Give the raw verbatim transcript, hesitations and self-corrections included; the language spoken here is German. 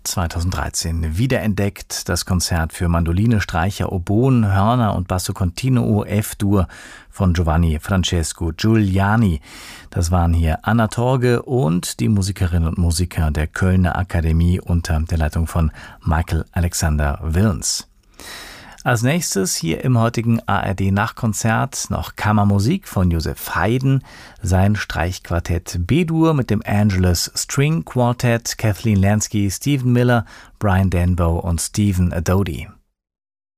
zweitausenddreizehn wiederentdeckt. Das Konzert für Mandoline, Streicher, Oboen, Hörner und Basso Continuo F-Dur von Giovanni Francesco Giuliani. Das waren hier Anna Torge und die Musikerinnen und Musiker der Kölner Akademie unter der Leitung von Michael Alexander Willens. Als nächstes hier im heutigen A R D-Nachkonzert noch Kammermusik von Josef Haydn, sein Streichquartett B-Dur mit dem Angelus String Quartet, Kathleen Lansky, Stephen Miller, Brian Denbow und Stephen Adodi.